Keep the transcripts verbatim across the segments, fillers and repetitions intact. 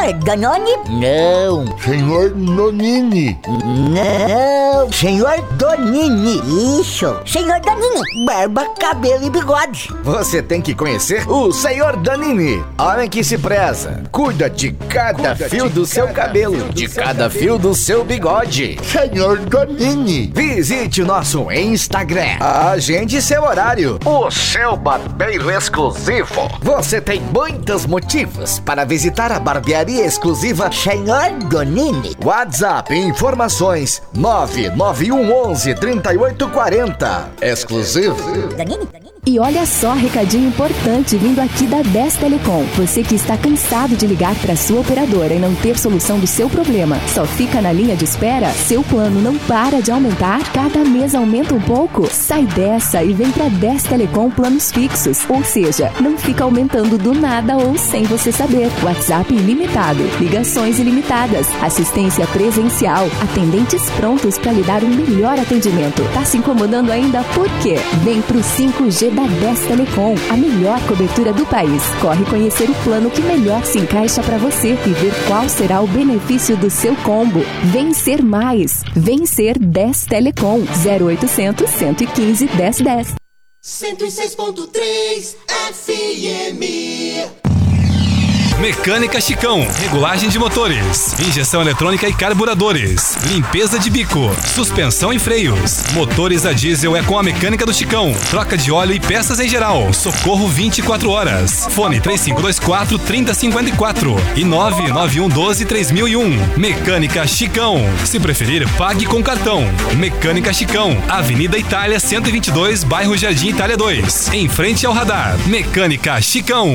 senhor Danone? Não. Senhor Nonini? Não. Senhor Donini. Isso. Senhor Donini. Barba, cabelo e bigode. Você tem que conhecer o senhor Danini. Homem que se preza. Cuida de cada Cuida fio de do seu cabelo, fio de cada cabelo. fio do seu bigode. Senhor Donini. Visite o nosso Instagram. Agende seu horário. O seu barbeiro exclusivo. Você tem muitos motivos para visitar a barbearia exclusiva Senhor Donini. WhatsApp informações nove nove um onze, trinta e oito quarenta. Exclusivo. Donini. E olha só, recadinho importante vindo aqui da dez Telecom. Você que está cansado de ligar para sua operadora e não ter solução do seu problema, só fica na linha de espera? Seu plano não para de aumentar? Cada mês aumenta um pouco? Sai dessa e vem para dez Telecom planos fixos. Ou seja, não fica aumentando do nada ou sem você saber. WhatsApp ilimitado, ligações ilimitadas, assistência presencial, atendentes prontos para lhe dar um melhor atendimento. Tá se incomodando ainda? Por quê? Vem pro cinco G da dez Telecom, a melhor cobertura do país. Corre conhecer o plano que melhor se encaixa para você e ver qual será o benefício do seu combo. Vencer mais. Vencer dez Telecom. zero oitocentos, cento e quinze, dez dez. cento e seis ponto três F M. Mecânica Chicão, regulagem de motores, injeção eletrônica e carburadores, limpeza de bico, suspensão e freios, motores a diesel é com a Mecânica do Chicão, troca de óleo e peças em geral, socorro vinte e quatro horas, fone três cinco dois quatro, três zero cinco quatro e nove nove um um dois, três mil e um. Mecânica Chicão, se preferir, pague com cartão. Mecânica Chicão, Avenida Itália cento e vinte e dois, bairro Jardim Itália dois, em frente ao radar. Mecânica Chicão.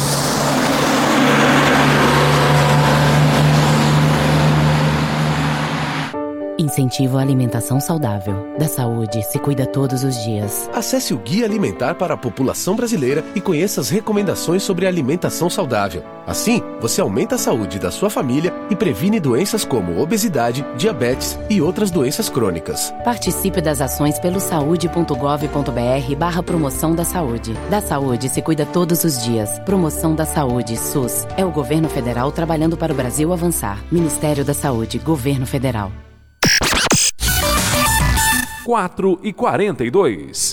Incentivo à alimentação saudável. Da saúde se cuida todos os dias. Acesse o Guia Alimentar para a População Brasileira e conheça as recomendações sobre alimentação saudável. Assim, você aumenta a saúde da sua família e previne doenças como obesidade, diabetes e outras doenças crônicas. Participe das ações pelo saúde ponto gov ponto br barra promoção da saúde. Da saúde se cuida todos os dias. Promoção da Saúde, SUS. É o governo federal trabalhando para o Brasil avançar. Ministério da Saúde, Governo Federal. quatro e quarenta e dois.